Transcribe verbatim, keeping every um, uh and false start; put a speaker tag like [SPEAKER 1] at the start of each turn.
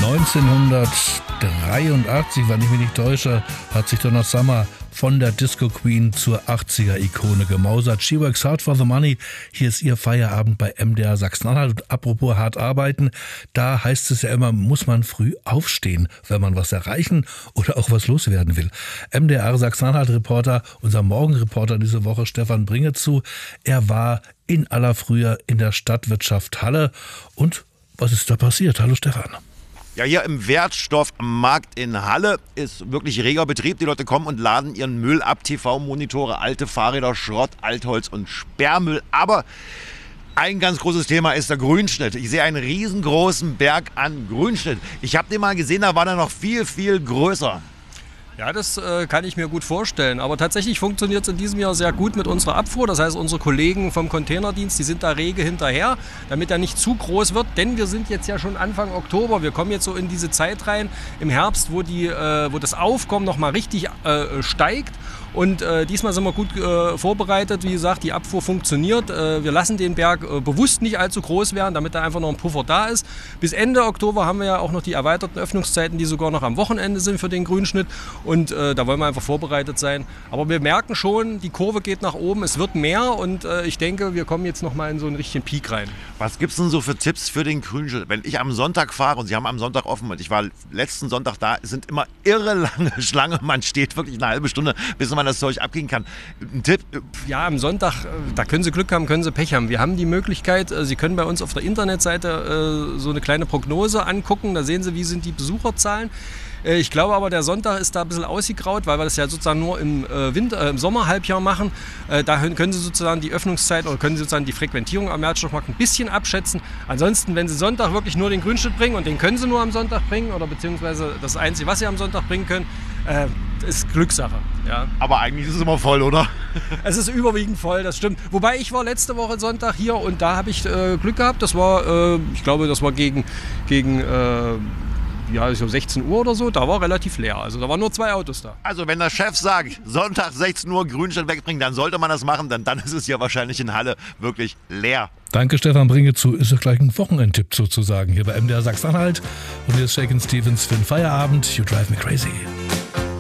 [SPEAKER 1] neunzehnhundertdreiundachtzig, wenn ich mich nicht täusche, hat sich Donna Summer von der Disco Queen zur achtziger-Ikone gemausert. She works hard for the money. Hier ist ihr Feierabend bei M D R Sachsen-Anhalt. Und apropos hart arbeiten, da heißt es ja immer, muss man früh aufstehen, wenn man was erreichen oder auch was loswerden will. M D R Sachsen-Anhalt-Reporter, unser Morgenreporter diese Woche, Stefan Bringezu, er war in aller Frühe in der Stadtwirtschaft Halle. Und was ist da passiert? Hallo Stefan.
[SPEAKER 2] Ja, hier im Wertstoffmarkt in Halle ist wirklich reger Betrieb. Die Leute kommen und laden ihren Müll ab. T V-Monitore, alte Fahrräder, Schrott, Altholz und Sperrmüll. Aber ein ganz großes Thema ist der Grünschnitt. Ich sehe einen riesengroßen Berg an Grünschnitt. Ich habe den mal gesehen, da war der noch viel, viel größer.
[SPEAKER 3] Ja, das äh, kann ich mir gut vorstellen. Aber tatsächlich funktioniert es in diesem Jahr sehr gut mit unserer Abfuhr. Das heißt, unsere Kollegen vom Containerdienst, die sind da rege hinterher, damit er nicht zu groß wird. Denn wir sind jetzt ja schon Anfang Oktober. Wir kommen jetzt so in diese Zeit rein im Herbst, wo, die, äh, wo das Aufkommen noch mal richtig äh, steigt. Und äh, diesmal sind wir gut äh, vorbereitet. Wie gesagt, die Abfuhr funktioniert. Äh, wir lassen den Berg äh, bewusst nicht allzu groß werden, damit da einfach noch ein Puffer da ist. Bis Ende Oktober haben wir ja auch noch die erweiterten Öffnungszeiten, die sogar noch am Wochenende sind für den Grünschnitt. Und äh, da wollen wir einfach vorbereitet sein. Aber wir merken schon, die Kurve geht nach oben, es wird mehr. Und äh, ich denke, wir kommen jetzt noch mal in so einen richtigen Peak rein.
[SPEAKER 2] Was gibt es denn so für Tipps für den Grünschnitt? Wenn ich am Sonntag fahre und Sie haben am Sonntag offen und ich war letzten Sonntag da, es sind immer irre lange Schlange. Man steht wirklich eine halbe Stunde, bis man das Zeug abgehen kann. Ein Tipp?
[SPEAKER 3] Ja, am Sonntag, da können Sie Glück haben, können Sie Pech haben. Wir haben die Möglichkeit, Sie können bei uns auf der Internetseite äh, so eine kleine Prognose angucken. Da sehen Sie, wie sind die Besucherzahlen. Ich glaube aber, der Sonntag ist da ein bisschen ausgegraut, weil wir das ja sozusagen nur im, äh, Winter, äh, im Sommerhalbjahr machen. Äh, da können Sie sozusagen die Öffnungszeit oder können Sie sozusagen die Frequentierung am Wertstoffmarkt ein bisschen abschätzen. Ansonsten, wenn Sie Sonntag wirklich nur den Grünschnitt bringen, und den können Sie nur am Sonntag bringen, oder beziehungsweise das Einzige, was Sie am Sonntag bringen können, äh, ist Glückssache. Ja.
[SPEAKER 2] Aber eigentlich ist es immer voll, oder?
[SPEAKER 3] Es ist überwiegend voll, das stimmt. Wobei ich war letzte Woche Sonntag hier und da habe ich äh, Glück gehabt. Das war, äh, ich glaube, das war gegen, gegen äh, ja, so sechzehn Uhr oder so, da war relativ leer. Also da waren nur zwei Autos da.
[SPEAKER 2] Also wenn der Chef sagt, Sonntag sechzehn Uhr Grünschnitt wegbringen, dann sollte man das machen, denn dann ist es ja wahrscheinlich in Halle wirklich leer.
[SPEAKER 1] Danke Stefan Bringezu, ist doch gleich ein Wochenendtipp sozusagen hier bei M D R Sachsen-Anhalt. Und hier ist Shakin' Stevens für den Feierabend. You drive me crazy.